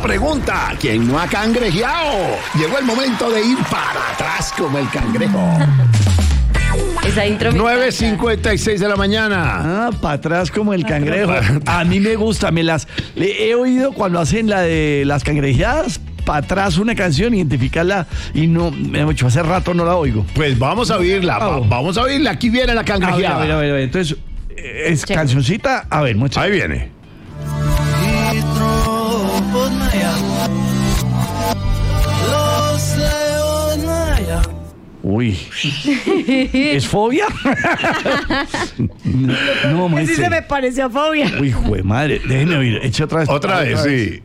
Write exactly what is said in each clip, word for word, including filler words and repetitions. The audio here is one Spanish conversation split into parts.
pregunta, ¿quién no ha cangrejeado? Llegó el momento de ir para atrás como el cangrejo. Esa intro me nueve encanta. cincuenta y seis de la mañana. Ah, para atrás como el cangrejo. A mí me gusta, me las le- he oído cuando hacen la de las cangrejeadas, para atrás una canción, identificarla y no, me he dicho, hace rato no la oigo. Pues vamos a oírla, va- vamos a oírla. Aquí viene la A ver, cangrejeada. a ver, a ver, a ver. Entonces, eh, es Check. cancioncita, a ver, mucha. Ahí viene. Uy. ¿Es fobia? No, Sí maestro. se me pareció fobia. Uy, jue madre, déjenme oír, eche otra vez. Otra vez, sí.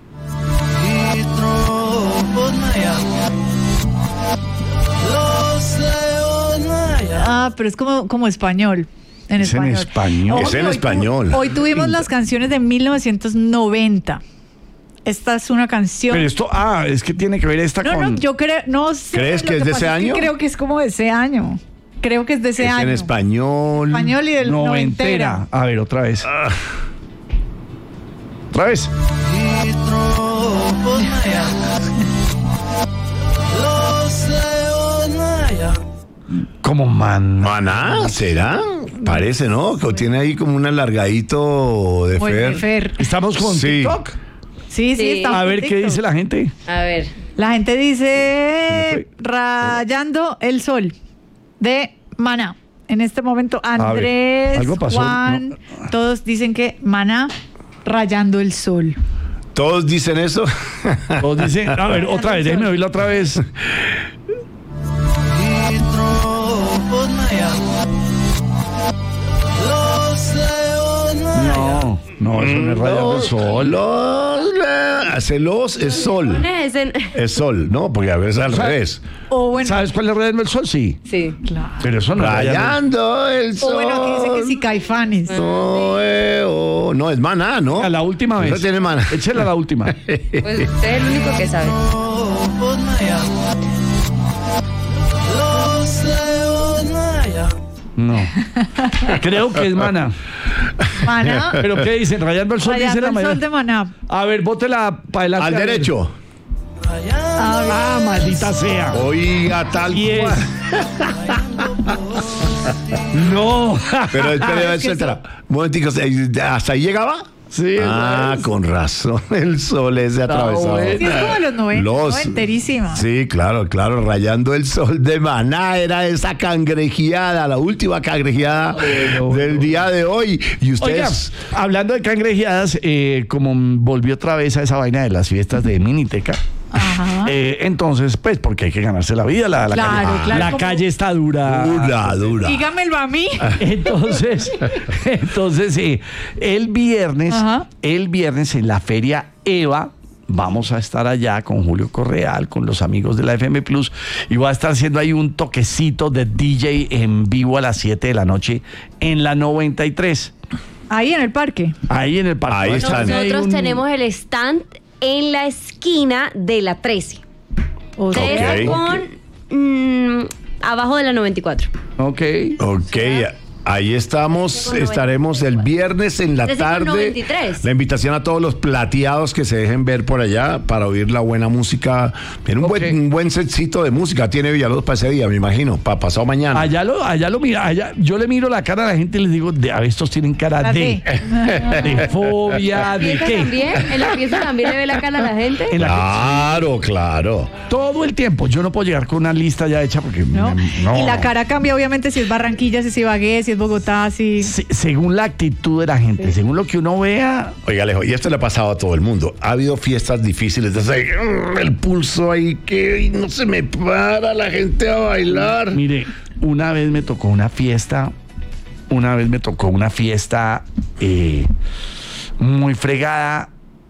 Ah, pero es como, como español. En Es en español. español. Ojo Es que en hoy tu- español. Hoy tuvimos las canciones de mil novecientos noventa. Esta es una canción. Pero esto, ah, es que tiene que ver esta No, con... no, yo creo, no sé. ¿Crees lo que es de pasa ese año? creo que es como de ese año. Creo que es de ese Es año. en español. Español y del noventera. noventera. A ver, otra vez. Otra vez. Como man. Maná, ¿será? Parece, ¿no? Que tiene ahí como un alargadito de Bueno, Fer. de Fer. ¿Estamos con Sí. TikTok? Sí, sí, Sí. estamos A en ver qué TikTok. dice la gente. A ver. La gente Se me dice Rayando el Sol de Maná. En este momento ver, Andrés, algo pasó, Juan, no. todos dicen que Maná Rayando el Sol. ¿Todos dicen eso? Todos dicen, a ver, otra vez, déjenme oírla otra vez. No, no, eso no es rayando el sol. Los, la- hace los es sol. Es en- Es sol, ¿no? Porque a veces al sea, revés. O bueno, ¿Sabes cuál es rayando el sol? Sí. Sí. claro. Pero eso no es rayando. Rayando el O sol. bueno, aquí dice que sí, Caifanes. No, eh, oh, no, es maná, ¿no? A la última Eso vez. tiene maná. Échela a la última. Pues usted es el único que sabe. No. Creo que es Maná. Maná. ¿Pero qué dicen? Rayando el sol, dice Rayando la el mayoría. Sol de Maná. A ver, bótela para adelante. Al a ver. derecho. Ah, maldita sea. Oiga, tal Y es. cual. No. Pero espera, es que espera. Un momentico, ¿hasta ahí llegaba? Sí, Ah, es- con razón, el sol ese atravesado. bueno. Sí, es como de los noventa, Los- noventerísima. Sí, claro, claro, rayando el sol de Maná era esa cangrejeada, la última cangrejeada Bueno, del bueno. día de hoy. Y Oiga, ustedes, hablando de cangrejeadas, eh, como volvió otra vez a esa vaina de las fiestas de Miniteca, Ajá. eh, entonces, pues, porque hay que ganarse la vida, la, la Claro, calle, claro, la como- calle está dura. dura, dura. Dígamelo a mí. Entonces, entonces sí, el viernes, Ajá. el viernes en la feria Eva, vamos a estar allá con Julio Correal, con los amigos de la F M Plus, y voy a estar haciendo ahí un toquecito de D J en vivo a las siete de la noche en la noventa y tres. Ahí en el parque. Ahí en el parque. Ahí están. Nosotros tenemos el stand en la esquina de la trece. O sea, Trece Ok. con mm, abajo de la noventa y cuatro. Ok. Ok, ahí estamos, estaremos el viernes en la trece con tarde. noventa y tres. La invitación a todos los plateados que se dejen ver por allá para oír la buena música. Tiene un, Ok. buen, un buen setcito de música, tiene Villalobos para ese día, me imagino, para pasado mañana. Allá lo, allá lo mira, allá, yo le miro la cara a la gente y les digo, de, a ver, estos tienen cara Cara de, de fobia, de ¿Fiesta qué. también? ¿En la fiesta también le ve la cara a la gente? En la- Claro, claro. todo el tiempo. Yo no puedo llegar con una lista ya hecha porque ¿no? me- no. Y la cara cambia obviamente si es Barranquilla, si es Ibagué, si es Bogotá, si... Se- según la actitud de la gente, según lo que uno vea. Oiga, Alejo, y esto le ha pasado a todo el mundo. Ha habido fiestas difíciles, de ese, mm, el pulso ahí que y no se me para la gente a bailar. Mire, una vez me tocó una fiesta, una vez me tocó una fiesta eh, muy fregada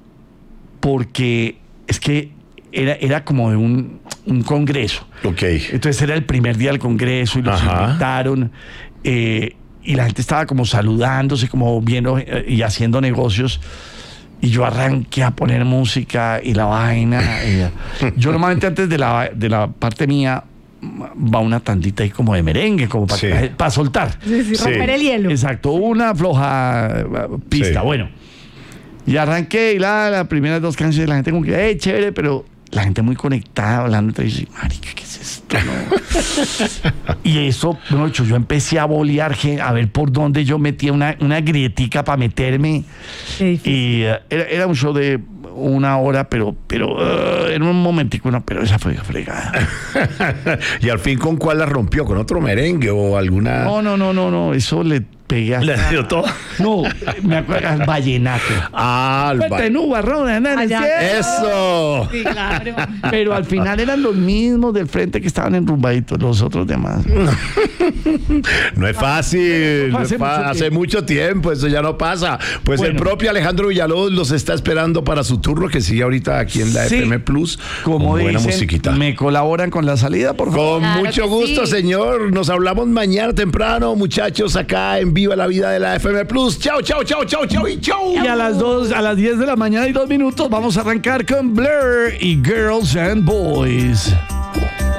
porque es que era, era como de un, un congreso. Ok. Entonces era el primer día del congreso y los Ajá. invitaron eh, y la gente estaba como saludándose, como viendo eh, y haciendo negocios. Y yo arranqué a poner música y la vaina. eh, yo normalmente antes de la, de la parte mía va una tandita ahí como de merengue, como para, Sí. para soltar. Sí, sí, Sí. romper el hielo. Exacto, una floja eh, pista. Sí. Bueno, Y arranqué y la, las primeras dos canciones, la gente como que, hey, chévere, pero la gente muy conectada, hablando entre ellos, marica, ¿qué es esto? No? Y eso, bueno, yo, yo empecé a bolear, a ver por dónde yo metía una, una grietica para meterme. Y uh, era, era un show de una hora, pero, pero uh, en un momentico, una, pero esa fue fregada. Y al fin, ¿con cuál la rompió? ¿Con otro merengue o alguna...? No, no, no, no, no, eso le pegué hasta... ¿Le dio todo? No, me acuerdo, al vallenato. Ah, al vallenato. ¡Eso! Sí, claro. Pero al final eran los mismos del frente que estaban enrumbaditos, los otros demás. No es fácil, no Hace es fa- mucho hace mucho tiempo, eso ya no pasa. Pues Bueno. el propio Alejandro Villalobos los está esperando para su turno, que sigue ahorita aquí en la Sí. F M Plus, Como con buena dicen, musiquita. me colaboran con la salida, por favor. Con Claro mucho que gusto, sí. señor. Nos hablamos mañana temprano, muchachos, acá en Viva la Vida de la F M Plus. Chao, chao, chao, chao, chao y chao. Y a las dos, a las diez de la mañana y dos minutos vamos a arrancar con Blur y Girls and Boys.